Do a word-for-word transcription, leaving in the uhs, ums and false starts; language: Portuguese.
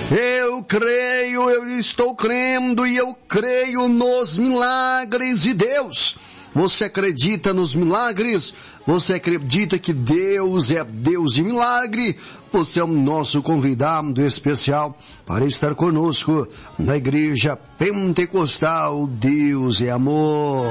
Eu creio, eu estou crendo e eu creio nos milagres de Deus. Você acredita nos milagres? Você acredita que Deus é Deus de milagre? Você é o nosso convidado especial para estar conosco na Igreja Pentecostal Deus é Amor.